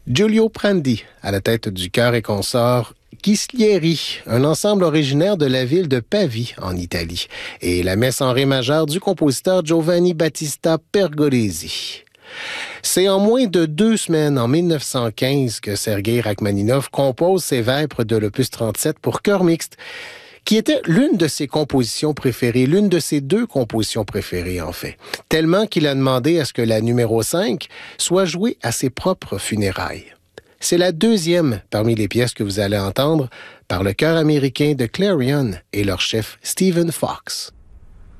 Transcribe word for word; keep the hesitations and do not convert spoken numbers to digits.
Giulio Prandi, à la tête du chœur et consort Ghislieri, un ensemble originaire de la ville de Pavie, en Italie, et la messe en ré majeur du compositeur Giovanni Battista Pergolesi. C'est en moins de deux semaines, en mille neuf cent quinze, que Sergueï Rachmaninov compose ses vêpres de l'opus trente-sept pour chœur mixte, qui était l'une de ses compositions préférées, l'une de ses deux compositions préférées, en fait. Tellement qu'il a demandé à ce que la numéro cinq soit jouée à ses propres funérailles. C'est la deuxième parmi les pièces que vous allez entendre par le chœur américain de Clarion et leur chef Stephen Fox.